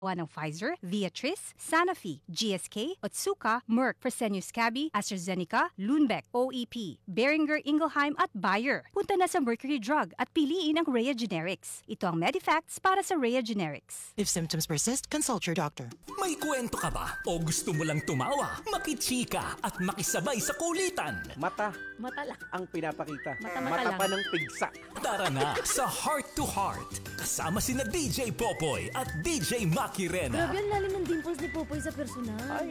ng Pfizer, Viatris, Sanofi, GSK, Otsuka, Merck, Fresenius Kabi, AstraZeneca, Lundbeck, OEP, Boehringer Ingelheim at Bayer. Punta na sa Mercury Drug at piliin ang Rhea Generics. Ito ang Medifacts para sa Rhea Generics. If symptoms persist, consult your doctor. May kwento ka ba? O gusto mo lang tumawa, makichika at makisabay sa kulitan? Mata Matala. ang pinapakita. Mata lang. Pa ng pigsa. Tara na sa Heart to Heart. Kasama sina DJ Popoy at DJ Maki Rena. Grabe, ang lalim ng dimples ni Popoy sa personal. Ay,